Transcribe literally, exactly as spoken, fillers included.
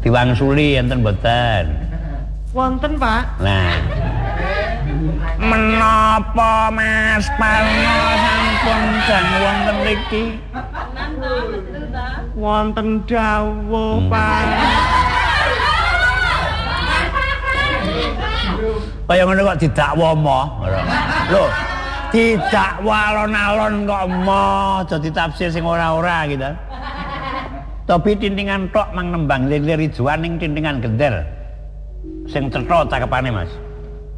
Diwangsuli enten mboten? Wonten, Pak. Nah. Menapa Mas Parno sampun jang wonten mriki? Wonten dawuh, Hmm. Pak. Kaya ngono kok didakwa mo. Lho, didakwa alon-alon kok mo, aja ditafsir sing ora-ora gitu. Tapi tintingan tok mang nembang lir-lir ijuan ning tintingan gender. Sing cetha cakepane, Mas.